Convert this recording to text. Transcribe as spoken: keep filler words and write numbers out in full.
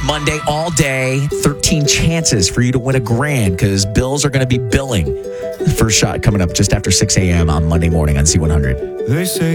Monday all day. thirteen chances for you to win a grand because Bills are going to be billing. The first shot coming up just after six a.m. on Monday morning on C one hundred. They say